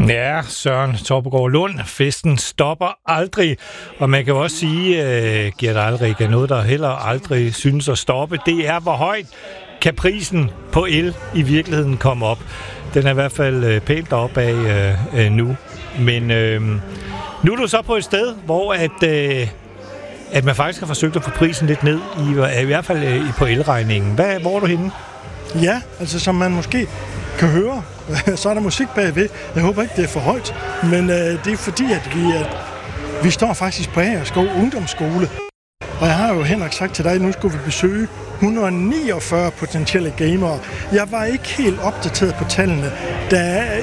Ja, Søren Torpegaard Lund, festen stopper aldrig, og man kan jo også sige, Gert Alrik er noget, der heller aldrig synes at stoppe. Det er, hvor højt kan prisen på el i virkeligheden komme op. Den er i hvert fald pænt deroppe af nu. Men nu er du så på et sted, hvor at man faktisk har forsøgt at få prisen lidt ned, i hvert fald på elregningen. Hvor er du henne? Ja, altså som man måske kan høre, så er der musik bagved. Jeg håber ikke, det er for højt, men det er fordi, at vi står faktisk på Agerskov Ungdomsskole. Og jeg har jo, Henrik, sagt til dig, at nu skulle vi besøge 149 potentielle gamere. Jeg var ikke helt opdateret på tallene. Der er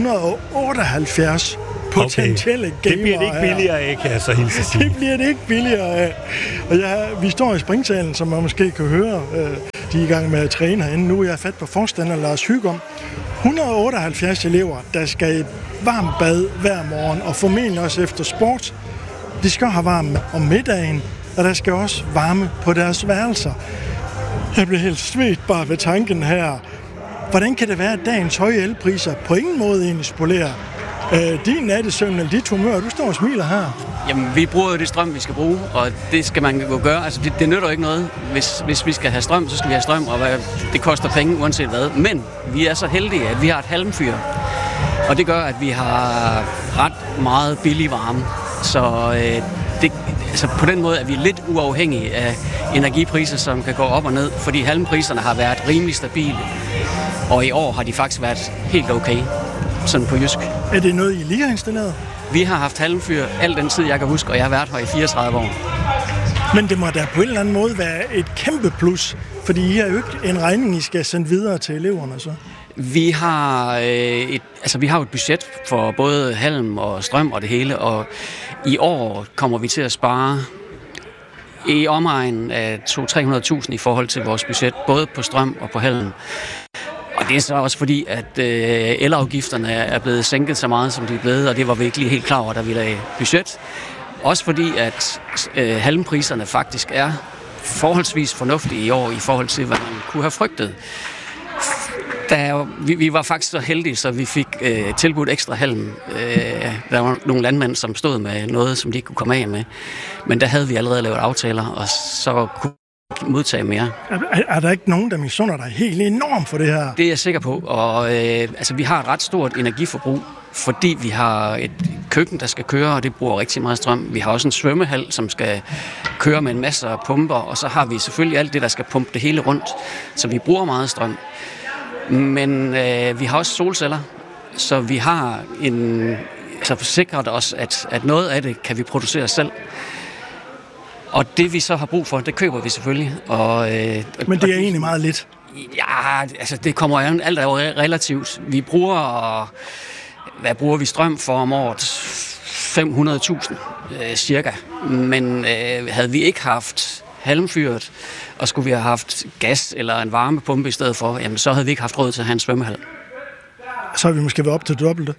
178 potentielle gamere. Det bliver det ikke billigere af, kan jeg så hilse sige. Det bliver det ikke billigere af. Og vi står i springtalen, som man måske kan høre. De er i gang med at træne herinde. Nu er jeg fat på forstander Lars Hygom. 178 elever, der skal i varmt bad hver morgen, og formentlig også efter sport. De skal have varme om middagen, og der skal også varme på deres værelser. Jeg bliver helt svedt bare ved tanken her. Hvordan kan det være, at dagens høje elpriser på ingen måde egentlig spolerer din nattesøvn eller dit humør? Du står og smiler her. Jamen, vi bruger jo det strøm, vi skal bruge, og det skal man jo gøre. Altså, det nytter jo ikke noget. Hvis vi skal have strøm, så skal vi have strøm, og det koster penge uanset hvad. Men vi er så heldige, at vi har et halmfyr, og det gør, at vi har ret meget billig varme. Så altså på den måde er vi lidt uafhængige af energipriser, som kan gå op og ned, fordi halmpriserne har været rimelig stabile, og i år har de faktisk været helt okay, sådan på jysk. Er det noget, I lige har installeret? Vi har haft halmfyr al den tid, jeg kan huske, og jeg har været her i 34 år. Men det må da på en eller anden måde være et kæmpe plus, fordi I har jo ikke en regning, I skal sende videre til eleverne, så? Vi har et budget for både halm og strøm og det hele, og i år kommer vi til at spare i omegnen af 200-300.000 i forhold til vores budget, både på strøm og på halm. Og det er så også fordi, at elafgifterne er blevet sænket så meget, som de er blevet, og det var vi ikke lige helt klar over, da vi lagde budget. Også fordi, at halmpriserne faktisk er forholdsvis fornuftige i år i forhold til, hvad man kunne have frygtet. Vi var faktisk så heldige, så vi fik tilbudt ekstra halm. Der var nogle landmænd, som stod med noget, som de ikke kunne komme af med. Men der havde vi allerede lavet aftaler, og så kunne vi modtage mere. Er der ikke nogen, der misunder dig helt enormt for det her? Det er jeg sikker på, og vi har et ret stort energiforbrug, fordi vi har et køkken, der skal køre, og det bruger rigtig meget strøm. Vi har også en svømmehal, som skal køre med en masse pumper, og så har vi selvfølgelig alt det, der skal pumpe det hele rundt, så vi bruger meget strøm. Men vi har også solceller, så vi har forsikret os, at noget af det kan vi producere selv. Og det vi så har brug for, det køber vi selvfølgelig. Men det er egentlig meget lidt. Ja, altså det kommer jo alt er jo relativt. Vi bruger, hvad bruger vi strøm for om året? 500.000 cirka. Men havde vi ikke haft halmfyret, og skulle vi have haft gas eller en varmepumpe i stedet for, jamen så havde vi ikke haft råd til at have en svømmehal. Så har vi måske været op til dobbelte?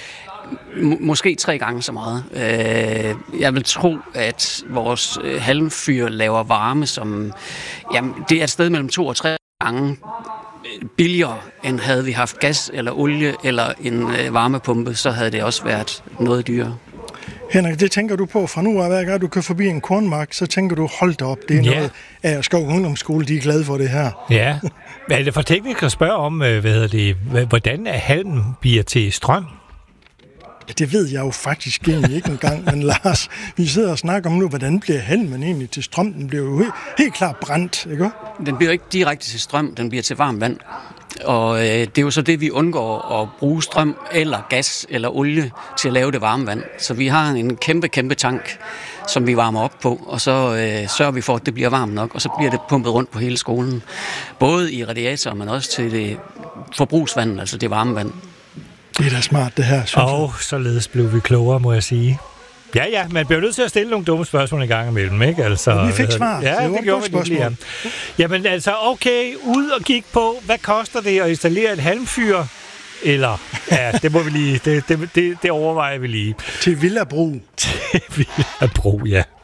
Måske 3 gange så meget. Jeg vil tro, at vores halmfyr laver varme, som det er et sted mellem 2 og 3 gange billigere, end havde vi haft gas eller olie eller en varmepumpe, så havde det også været noget dyrere. Henrik, det tænker du på fra nu af, hver gang du kører forbi en kornmark, så tænker du, hold da op, det er noget af Agerskov Ungdomsskole, de er glade for det her. Ja, er det for teknisk at spørge om, hvordan halmen bliver til strøm? Ja, det ved jeg jo faktisk egentlig ikke engang, men Lars, vi sidder og snakker om nu, hvordan bliver halmen egentlig til strøm? Den bliver jo helt klart brændt, ikke? Den bliver ikke direkte til strøm, den bliver til varmt vand. Og det er jo så det, vi undgår at bruge strøm eller gas eller olie til at lave det varme vand. Så vi har en kæmpe tank, som vi varmer op på, og så sørger vi for, at det bliver varmt nok, og så bliver det pumpet rundt på hele skolen. Både i radiator, men også til det forbrugsvand, altså det varme vand. Det er da smart, det her, synes jeg. Og således blev vi klogere, må jeg sige. Ja, man bliver nødt til at stille nogle dumme spørgsmål en gang imellem, ikke? Altså, og vi fik svar. Ja, det gjorde vi lige. Jamen altså, okay, ud og kigge på, hvad koster det at installere et halmfyr? Eller, ja, det må vi lige, det overvejer vi lige. Til villabrug. Til villabrug, ja.